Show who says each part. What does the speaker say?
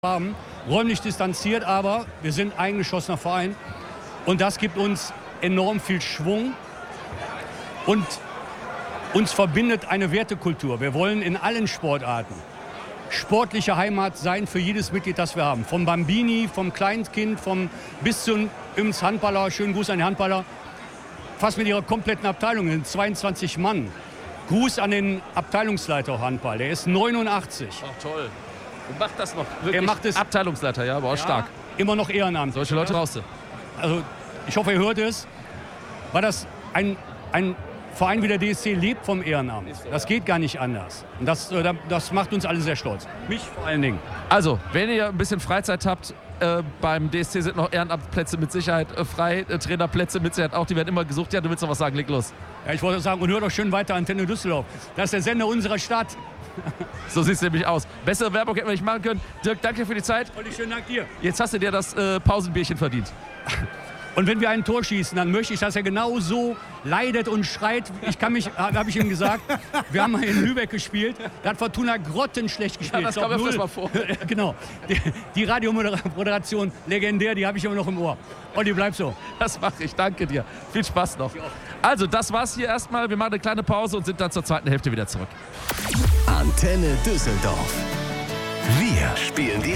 Speaker 1: haben, räumlich distanziert, aber wir sind ein eingeschossener Verein und das gibt uns enorm viel Schwung und uns verbindet eine Wertekultur. Wir wollen in allen Sportarten sportliche Heimat sein für jedes Mitglied, das wir haben. Vom Bambini, vom Kleinkind, bis zum Handballer, schönen Gruß an die Handballer, fast mit ihrer kompletten Abteilung, sind 22 Mann. Gruß an den Abteilungsleiter Handball, der ist 89.
Speaker 2: Ach toll. Und macht das noch wirklich?
Speaker 1: Er macht es,
Speaker 2: Abteilungsleiter, ja, aber auch stark.
Speaker 1: Immer noch Ehrenamt.
Speaker 2: Solche Leute brauchst du.
Speaker 1: Also ich hoffe, ihr hört es, weil das ein Verein wie der DSC lebt vom Ehrenamt. Das geht gar nicht anders. Und das macht uns alle sehr stolz. Mich vor allen Dingen.
Speaker 2: Also, wenn ihr ein bisschen Freizeit habt, beim DSC sind noch Ehrenamtsplätze mit Sicherheit frei, Trainerplätze mit Sicherheit auch, die werden immer gesucht. Ja, du willst noch was sagen, leg los.
Speaker 1: Ja, ich wollte sagen, und hört doch schön weiter Antenne Düsseldorf. Das ist der Sender unserer Stadt.
Speaker 2: So sieht es nämlich aus. Bessere Werbung hätten wir nicht machen können. Dirk, danke für die Zeit.
Speaker 1: Olli, schönen Dank dir.
Speaker 2: Jetzt hast du dir das Pausenbierchen verdient.
Speaker 1: Und wenn wir ein Tor schießen, dann möchte ich, dass er genau so leidet und schreit. Habe ich ihm gesagt, wir haben mal in Lübeck gespielt, da hat Fortuna grottenschlecht gespielt.
Speaker 2: Ja, das kam öfters mal vor.
Speaker 1: Genau. Die Radiomoderation, legendär, die habe ich immer noch im Ohr. Olli, bleib so.
Speaker 2: Das mache ich, danke dir. Viel Spaß noch. Also, das war's hier erstmal. Wir machen eine kleine Pause und sind dann zur zweiten Hälfte wieder zurück.
Speaker 3: Antenne Düsseldorf. Wir spielen die